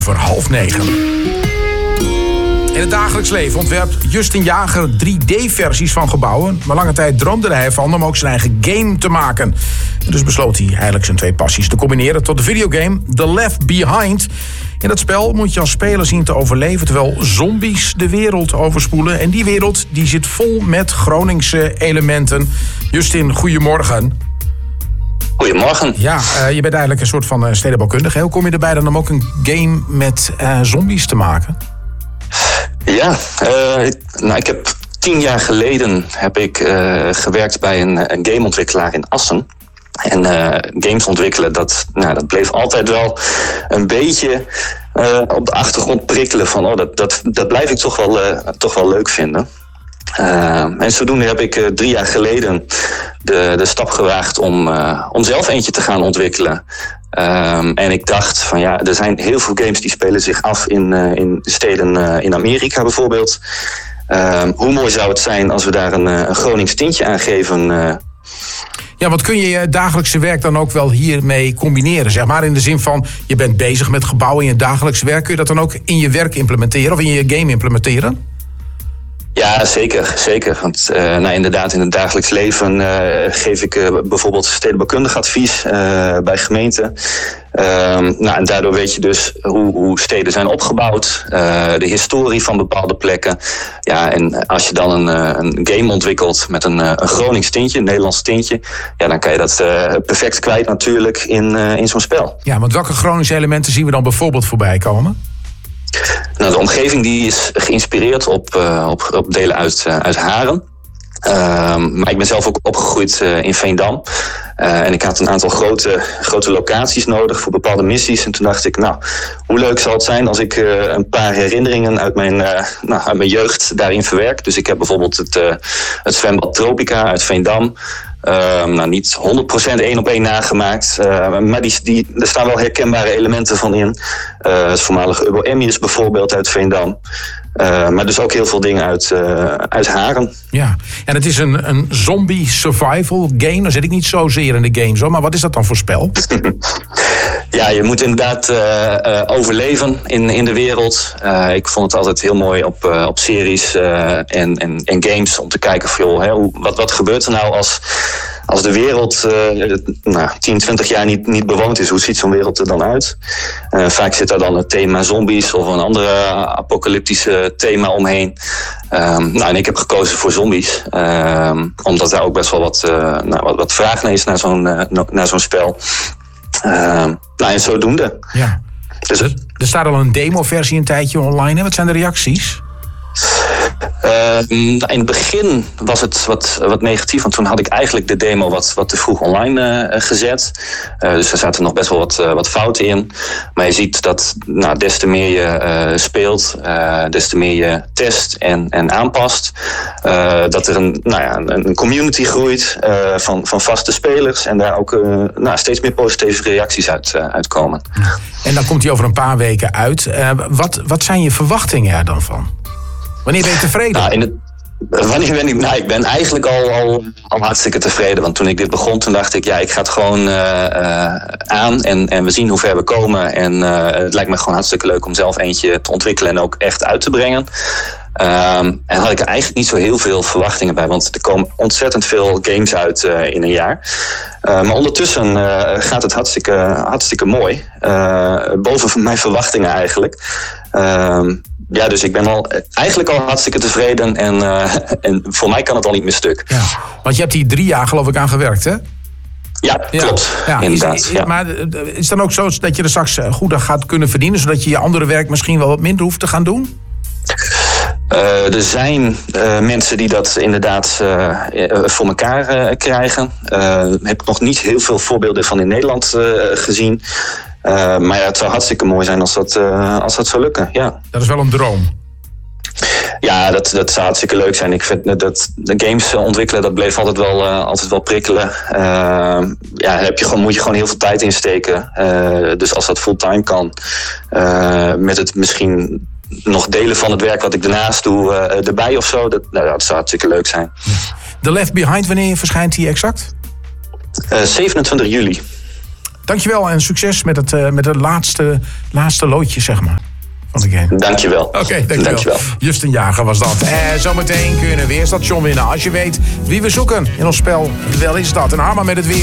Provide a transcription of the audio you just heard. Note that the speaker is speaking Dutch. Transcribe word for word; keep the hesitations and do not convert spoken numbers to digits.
Voor half negen. In het dagelijks leven ontwerpt Justin Jager drie D-versies van gebouwen. Maar lange tijd droomde hij ervan om ook zijn eigen game te maken. En dus besloot hij eigenlijk zijn twee passies te combineren tot de videogame The Left Behind. In dat spel moet je als speler zien te overleven terwijl zombies de wereld overspoelen. En die wereld die zit vol met Groningse elementen. Justin, goedemorgen. Goedemorgen. Ja, uh, je bent eigenlijk een soort van uh, stedenbouwkundige. Hoe kom je erbij dan om ook een game met uh, zombies te maken? Ja, uh, ik, nou, ik heb tien jaar geleden heb ik uh, gewerkt bij een, een gameontwikkelaar in Assen. En uh, games ontwikkelen, dat, nou, dat bleef altijd wel een beetje uh, op de achtergrond prikkelen van oh, dat, dat, dat blijf ik toch wel, uh, toch wel leuk vinden. Uh, en zodoende heb ik uh, drie jaar geleden de, de stap gewaagd om, uh, om zelf eentje te gaan ontwikkelen. Um, en ik dacht van ja, er zijn heel veel games die spelen zich af in, uh, in steden uh, in Amerika bijvoorbeeld. Um, hoe mooi zou het zijn als we daar een, een Gronings tintje aan geven? Uh, Ja, wat kun je je dagelijkse werk dan ook wel hiermee combineren? Zeg maar in de zin van, je bent bezig met gebouwen in je dagelijkse werk. Kun je dat dan ook in je werk implementeren of in je game implementeren? Ja, zeker. zeker. Want uh, nou, inderdaad, in het dagelijks leven uh, geef ik uh, bijvoorbeeld stedenbouwkundig advies uh, bij gemeenten. Uh, nou, en daardoor weet je dus hoe, hoe steden zijn opgebouwd, uh, de historie van bepaalde plekken. Ja, en als je dan een, een game ontwikkelt met een, een Gronings tintje, een Nederlands tintje, ja, dan kan je dat uh, perfect kwijt natuurlijk in, uh, in zo'n spel. Ja, want welke Groningse elementen zien we dan bijvoorbeeld voorbij komen? Nou, de omgeving die is geïnspireerd op, uh, op, op delen uit, uh, uit Haren. Uh, maar ik ben zelf ook opgegroeid uh, in Veendam. Uh, en ik had een aantal grote, grote locaties nodig voor bepaalde missies. En toen dacht ik, nou, hoe leuk zal het zijn als ik uh, een paar herinneringen uit mijn, uh, nou, uit mijn jeugd daarin verwerk. Dus ik heb bijvoorbeeld het, uh, het zwembad Tropica uit Veendam. Uh, nou, niet honderd procent één op één nagemaakt. Uh, maar die, die, er staan wel herkenbare elementen van in. Uh, het voormalige Ubbo Emmius bijvoorbeeld uit Veendam. Uh, maar dus ook heel veel dingen uit, uh, uit Haren. Ja, en het is een, een zombie survival game. Dan zit ik niet zozeer in de game zo. Maar wat is dat dan voor spel? Ja, je moet inderdaad uh, uh, overleven in, in de wereld. Uh, ik vond het altijd heel mooi op, uh, op series uh, en, en, en games om te kijken van, joh, hè, hoe, wat, wat gebeurt er nou als, als de wereld uh, nou, tien, twintig jaar niet, niet bewoond is. Hoe ziet zo'n wereld er dan uit? Uh, vaak zit daar dan het thema zombies of een andere apocalyptische thema omheen. Um, nou, en ik heb gekozen voor zombies. Um, omdat daar ook best wel wat, uh, nou, wat, wat vraag naar is naar zo'n, uh, naar zo'n spel. Uh, nou, en zodoende. Ja. Dus, er, er staat al een demo-versie een tijdje online. Hè? Wat zijn de reacties? Uh, in het begin was het wat, wat negatief, want toen had ik eigenlijk de demo wat, wat te vroeg online uh, gezet. Uh, dus er zaten nog best wel wat, uh, wat fouten in. Maar je ziet dat nou, des te meer je uh, speelt, uh, des te meer je test en, en aanpast. Uh, dat er een, nou ja, een community groeit uh, van, van vaste spelers en daar ook uh, nou, steeds meer positieve reacties uit, uh, uitkomen. En dan komt hij over een paar weken uit. Uh, wat, wat zijn je verwachtingen er dan van? Wanneer ben je tevreden? Nou, in het, wanneer ben ik, nou, ik ben eigenlijk al, al, al hartstikke tevreden. Want toen ik dit begon, toen dacht ik, ja, ik ga het gewoon uh, uh, aan. En, en we zien hoe ver we komen. En uh, het lijkt me gewoon hartstikke leuk om zelf eentje te ontwikkelen en ook echt uit te brengen. Um, en had ik er eigenlijk niet zo heel veel verwachtingen bij. Want er komen ontzettend veel games uit uh, in een jaar. Uh, maar ondertussen uh, gaat het hartstikke, hartstikke mooi. Uh, boven mijn verwachtingen eigenlijk. Uh, Ja, dus ik ben al eigenlijk al hartstikke tevreden en, uh, en voor mij kan het al niet meer stuk. Ja, want je hebt hier drie jaar geloof ik aan gewerkt, hè? Ja, klopt. Ja, inderdaad. Is, is, ja. Maar is het dan ook zo dat je er straks goed aan gaat kunnen verdienen, zodat je je andere werk misschien wel wat minder hoeft te gaan doen? Uh, er zijn uh, mensen die dat inderdaad uh, voor elkaar uh, krijgen. Uh, heb ik nog niet heel veel voorbeelden van in Nederland uh, gezien. Uh, maar ja, het zou hartstikke mooi zijn als dat, uh, als dat zou lukken, ja. Dat is wel een droom. Ja, dat, dat zou hartstikke leuk zijn. Ik vind dat de games ontwikkelen, dat bleef altijd wel, uh, altijd wel prikkelen. Uh, ja, daar heb je gewoon, moet je gewoon heel veel tijd in steken. Uh, dus als dat fulltime kan, uh, met het misschien nog delen van het werk wat ik daarnaast doe uh, erbij of zo, dat, nou, dat zou hartstikke leuk zijn. The Left Behind, wanneer verschijnt die exact? Uh, zevenentwintig juli. Dankjewel en succes met het, uh, met het laatste, laatste loodje, zeg maar. Van de game. Dankjewel. Oké, okay, dankjewel. dankjewel. Justin Jager was dat. En zometeen kun je een weerstation winnen als je weet wie we zoeken in ons spel. Wel is dat. En Harma met het weer.